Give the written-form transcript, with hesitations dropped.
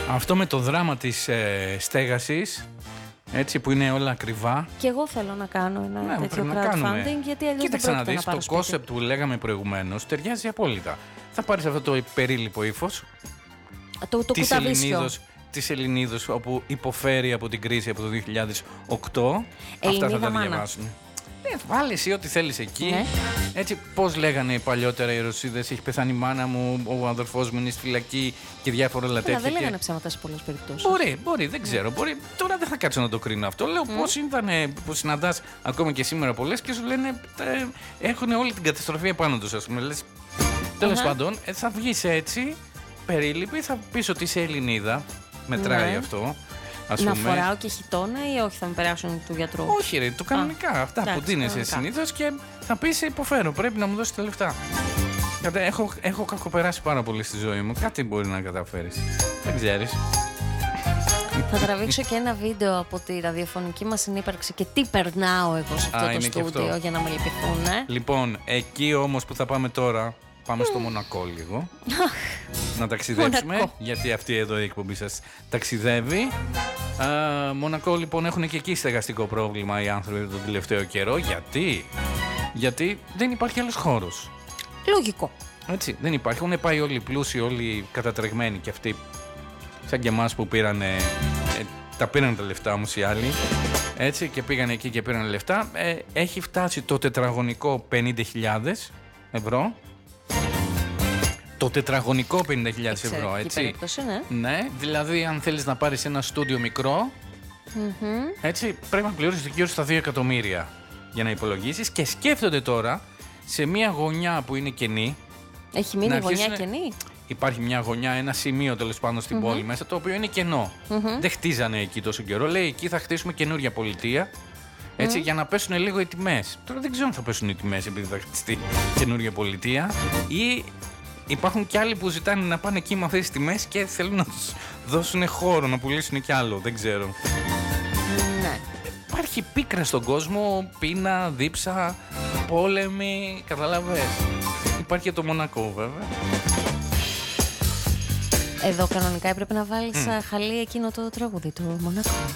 Αυτό με το δράμα της στέγασης, έτσι, που είναι όλα ακριβά. Και εγώ θέλω να κάνω ένα τέτοιο crowdfunding, γιατί αλλιώς δεν πρόκειται να πάρω το concept που λέγαμε προηγουμένως ταιριάζει απόλυτα. Θα πάρεις αυτό το υπερήλυπο ύφος το κουταβίσιο της Ελληνίδος, όπου υποφέρει από την κρίση από το 2008. Αυτά θα τα διαβάσουν. Βάλε εσύ ό,τι θέλεις εκεί. Ναι. Έτσι, πώς λέγανε παλιότερα οι Ρωσίδες, έχει πεθάνει η μάνα μου, ο αδερφός μου είναι στη φυλακή και διάφορα άλλα τέτοια. Δεν λέγανε ψέματα σε πολλές περιπτώσεις. Μπορεί, δεν ξέρω. Μπορεί. Τώρα δεν θα κάτσω να το κρίνω αυτό. Λέω πώς ήταν που συναντάς ακόμα και σήμερα πολλές και σου λένε έχουν όλη την καταστροφή επάνω τους, ας πούμε. Λες, τέλος πάντων, θα βγεις έτσι, περίληπη, θα πεις ότι είσαι Ελληνίδα. Μετράει αυτό. Να φοράω και χιτώνα ή όχι, θα με περάσουν του γιατρού? Όχι, ρε, το κανονικά. Αυτά που δίνεσαι συνήθως και θα πεις υποφέρω. Πρέπει να μου δώσεις τα λεφτά. Έχω κακοπεράσει πάρα πολύ στη ζωή μου. Κάτι μπορεί να καταφέρεις. Δεν ξέρεις. Θα τραβήξω και ένα βίντεο από τη ραδιοφωνική μας συνύπαρξη και τι περνάω εγώ σε αυτό το στούντιο για να με λυπηθούν. Λοιπόν, εκεί όμως που θα πάμε τώρα, πάμε στο Μονακό λίγο. Να ταξιδέψουμε, γιατί αυτή εδώ η εκπομπή σας ταξιδεύει. Μονακό, λοιπόν, έχουν και εκεί στεγαστικό πρόβλημα οι άνθρωποι τον τελευταίο καιρό. Γιατί δεν υπάρχει άλλος χώρος. Λογικό. Έτσι, δεν υπάρχει. Έχουν πάει όλοι οι πλούσιοι, όλοι κατατρεγμένοι και αυτοί σαν και εμάς που τα πήραν τα λεφτά όμως οι άλλοι. Έτσι, και πήγαν εκεί και πήραν λεφτά. Έχει φτάσει το τετραγωνικό 50.000 ευρώ. Το τετραγωνικό 50.000 ευρώ, έτσι. Περίπτωση, ναι, δηλαδή αν θέλεις να πάρεις ένα στούντιο μικρό, έτσι, πρέπει να πληρώσεις γύρω στα 2 εκατομμύρια για να υπολογίσεις. Και σκέφτονται τώρα σε μια γωνιά που είναι κενή. Έχει μείνει γωνιά κενή. Υπάρχει μια γωνιά, ένα σημείο τέλος πάντων στην πόλη μέσα, το οποίο είναι κενό. Δεν χτίζανε εκεί τόσο καιρό. Λέει εκεί θα χτίσουμε καινούρια πολιτεία. Έτσι, για να πέσουν λίγο οι τιμές. Τώρα δεν ξέρω αν θα πέσουν οι τιμές επειδή θα χτιστεί καινούρια πολιτεία, ή υπάρχουν κι άλλοι που ζητάνε να πάνε εκεί με αυτές τις τιμές και θέλουν να τους δώσουν χώρο, να πουλήσουν κι άλλο. Δεν ξέρω. Ναι. Υπάρχει πίκρα στον κόσμο, πείνα, δίψα, πόλεμοι, καταλαβες. Υπάρχει και το Μονακό βέβαια. Εδώ κανονικά έπρεπε να βάλεις χαλί εκείνο το τραγούδι, το Μονακό.